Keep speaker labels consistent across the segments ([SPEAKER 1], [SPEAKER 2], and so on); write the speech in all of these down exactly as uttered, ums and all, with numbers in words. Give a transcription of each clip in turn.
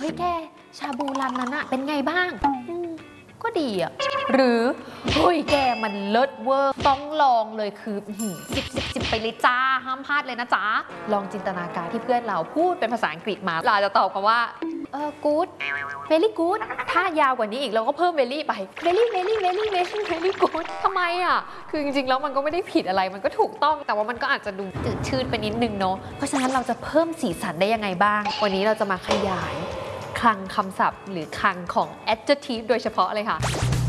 [SPEAKER 1] ฮ้ยแกชาบูร้านนั้นอะเป็นไงบ้างก็ดีอะหรือเฮ้ยแกมันเลิศเวอร์ต้องลองเลยคือสิบสิบสิบไปเลยจ้าห้ามพลาดเลยนะจ๊ะลองจินตนาการที่เพื่อนเราพูดเป็นภาษาอังกฤษมาเราจะตอบกันว่าเออ good very good ถ้ายาวกว่านี้อีกเราก็เพิ่ม very ไป very very very very very good ทำไมอ่ะคือจริงๆแล้วมันก็ไม่ได้ผิดอะไรมันก็ถูกต้องแต่ว่ามันก็อาจจะดูจืดชืดไปนิดนึงเนาะเพราะฉะนั้นเราจะเพิ่มสีสันได้ยังไงบ้างวันนี้เราจะมาขยายคลังคำศัพท์หรือคลังของ adjective โดยเฉพาะเลยค่ะ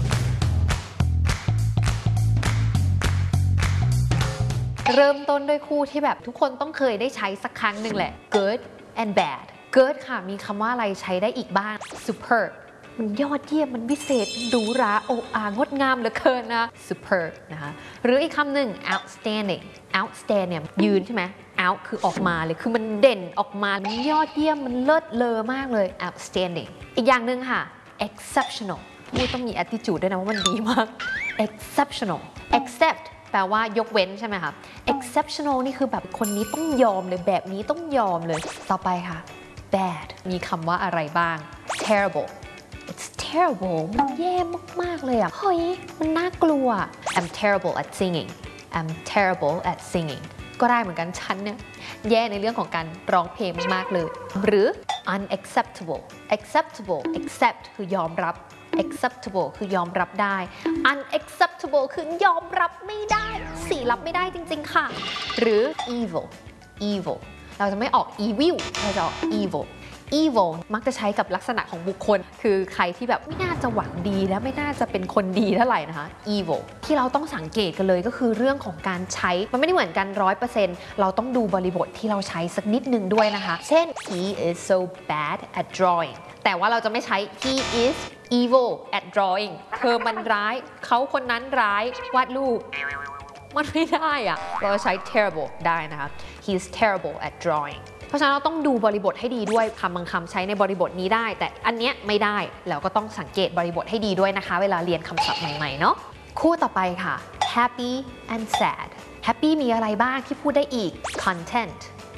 [SPEAKER 1] เริ่มต้นด้วยคู่ที่แบบทุกคนต้องเคยได้ใช้สักครั้งหนึ่งแหละ good and bad good ค่ะมีคำว่าอะไรใช้ได้อีกบ้าง superb มันยอดเยี่ยมมันวิเศษหรูหราโอ้อางดงามเหลือเกินนะ superb นะคะหรืออีกคำหนึ่ง outstanding outstand เนี่ยยืนใช่ไหม out คือออกมาเลยคือมันเด่นออกมามันยอดเยี่ยมมันเลิศเลอมากเลย outstanding อีกอย่างหนึ่งค่ะ exceptional พูดต้องมี attitude ด้วยนะว่ามันดีมาก exceptional exceptแปลว่ายกเว้นใช่ไหมคะ exceptional นี่คือแบบคนนี้ต้องยอมเลยแบบนี้ต้องยอมเลยต่อไปค่ะ bad มีคำว่าอะไรบ้าง terrible it's terrible มันแย่มากๆเลยอ่ะเฮ้ยมันน่ากลัว I'm terrible at singing I'm terrible at singing ก็ได้เหมือนกันฉันเนี่ยแย่ในเรื่องของการร้องเพลงมากๆเลยหรือ unacceptable acceptable accept คือยอมรับacceptable คือยอมรับได้ unacceptable คือยอมรับไม่ได้สิรับไม่ได้จริงๆค่ะหรือ evil evil เราจะไม่ออก evil เราจะออก evil evil มักจะใช้กับลักษณะของบุคคลคือใครที่แบบไม่น่าจะหวังดีและไม่น่าจะเป็นคนดีเท่าไหร่นะคะ evil ที่เราต้องสังเกตกันเลยก็คือเรื่องของการใช้มันไม่ได้เหมือนกัน ร้อยเปอร์เซ็นต์ เราต้องดูบริบทที่เราใช้สักนิดนึงด้วยนะคะเช่น he is so bad at drawing แต่ว่าเราจะไม่ใช้ he is evil at drawing เธอมันร้ายเขาคนนั้นร้ายวาดรูปมันไม่ได้อะเราใช้ terrible ได้นะคะ he is terrible at drawing เพราะฉะนั้นเราต้องดูบริบทให้ดีด้วยคำบางคำใช้ในบริบทนี้ได้แต่อันเนี้ยไม่ได้แล้วก็ต้องสังเกตบริบทให้ดีด้วยนะคะเวลาเรียนคำศัพท์ใหม่ๆเนาะคู่ต่อไปค่ะ happy and sad happy มีอะไรบ้างที่พูดได้อีก content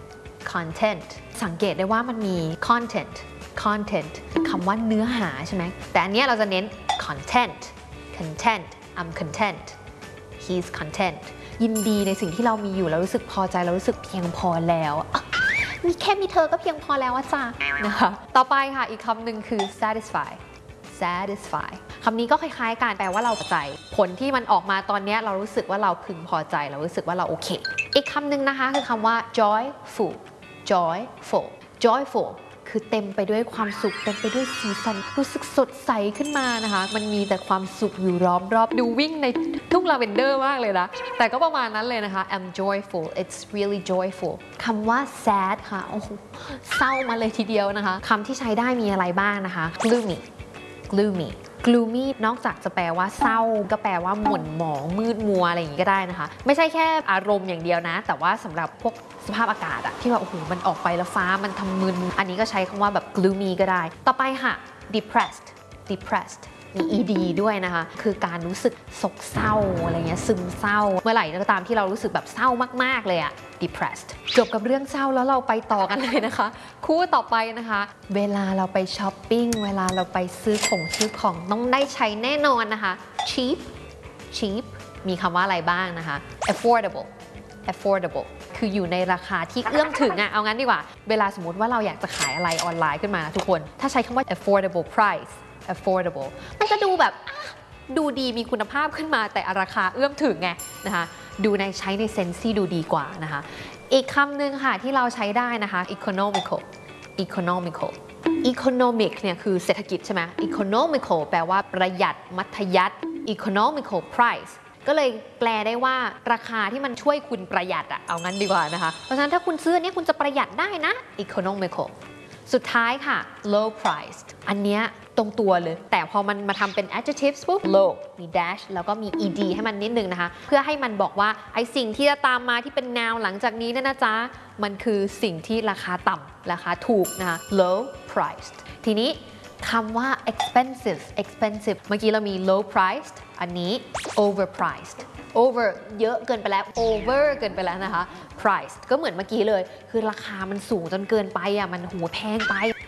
[SPEAKER 1] content สังเกตได้ว่ามันมี content content คำว่าเนื้อหาใช่ไหมแต่อันนี้เราจะเน้น content content I'm content he's content ยินดีในสิ่งที่เรามีอยู่แล้วรู้สึกพอใจเรารู้สึกเพียงพอแล้วมีแค่มีเธอก็เพียงพอแล้วอะจ้านะคะต่อไปค่ะอีกคำหนึ่งคือ satisfy satisfy คำนี้ก็คล้ายๆกันแปลว่าเราพอใจผลที่มันออกมาตอนนี้เรารู้สึกว่าเราพึงพอใจเรารู้สึกว่าเราโอเคอีกคำหนึ่งนะคะคือคำว่า joyful joyful joyfulคือเต็มไปด้วยความสุขเต็มไปด้วยสีสันรู้สึกสดใสขึ้นมานะคะมันมีแต่ความสุขอยู่ล้อมรอบดูวิ่งในทุ่งลาเวนเดอร์มากเลยนะแต่ก็ประมาณนั้นเลยนะคะ I'm joyful it's really joyful คำว่า sad ค่ะโอ้โหเศร้ามาเลยทีเดียวนะคะคำที่ใช้ได้มีอะไรบ้างนะคะ gloomy gloomy gloomy นอกจากจะแปลว่าเศร้าก็แปลว่าหม่นหมองมืดมัวอะไรอย่างนี้ก็ได้นะคะไม่ใช่แค่อารมณ์อย่างเดียวนะแต่ว่าสำหรับพวกสภาพอากาศอะที่ว่าโอ้โหมันออกไปแล้วฟ้ามันทำมึนอันนี้ก็ใช้คำว่าแบบ gloomy ก็ได้ต่อไปค่ะ depressed depressed มี ed ด้วยนะคะคือการรู้สึกโศกเศร้าอะไรเงี้ยซึมเศร้าเมื่อไหร่ก็ตามที่เรารู้สึกแบบเศร้ามากๆเลยอะ depressed จบกับเรื่องเศร้าแล้วเราไปต่อกันเลยนะคะคู่ต่อไปนะคะเวลาเราไปช้อปปิ้งเวลาเราไปซื้อของซื้อของต้องได้ใช้แน่นอนนะคะ cheap cheap มีคำว่าอะไรบ้างนะคะ affordable affordable คืออยู่ในราคาที่เอื้อมถึงอะเอางั้นดีกว่าเวลาสมมติว่าเราอยากจะขายอะไรออนไลน์ขึ้นมานะทุกคนถ้าใช้คำว่า affordable price affordable มันจะดูแบบดูดีมีคุณภาพขึ้นมาแต่ราคาเอื้อมถึงไงนะคะดูในใช้ในเซนส์ที่ดูดีกว่านะคะอีกคำหนึ่งค่ะที่เราใช้ได้นะคะ economical economical economic เนี่ยคือเศรษฐกิจใช่ไหม economical แปลว่าประหยัดมัธยัสถ์ economical priceก็เลยแปลได้ว่าราคาที่มันช่วยคุณประหยัดอะเอางั้นดีกว่านะคะเพราะฉะนั้นถ้าคุณซื้อเนี่ยคุณจะประหยัดได้นะ economical สุดท้ายค่ะ low priced อันเนี้ยตรงตัวเลยแต่พอมันมาทำเป็น adjective ปุ๊บ low มี dash แล้วก็มี ed ให้มันนิดนึงนะคะเพื่อให้มันบอกว่าไอสิ่งที่จะตามมาที่เป็น noun หลังจากนี้นะนะจ๊ะมันคือสิ่งที่ราคาต่ำราคาถูกนะคะ low priced ทีนี้คำว่า expensive expensive เมื่อกี้เรามี low priced อันนี้ overpriced over เยอะเกินไปแล้ว over เกินไปแล้วนะคะ priced ก็เหมือนเมื่อกี้เลยคือราคามันสูงจนเกินไปอ่ะมันโหแพงไป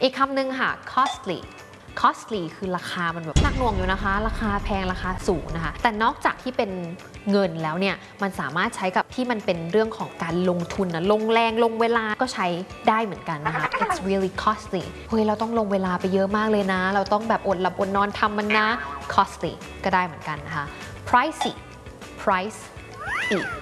[SPEAKER 1] อีกคำหนึ่งค่ะ costly costly คือราคามันแบบหนักหน่วงอยู่นะคะราคาแพงราคาสูงนะคะแต่นอกจากที่เป็นเงินแล้วเนี่ยมันสามารถใช้กับที่มันเป็นเรื่องของการลงทุนนะลงแรงลงเวลาก็ใช้ได้เหมือนกันนะคะ it's really costly เฮ้ยเราต้องลงเวลาไปเยอะมากเลยนะเราต้องแบบอดหลับอดนอนทำมันนะ costly ก็ได้เหมือนกันนะคะ pricey price อีก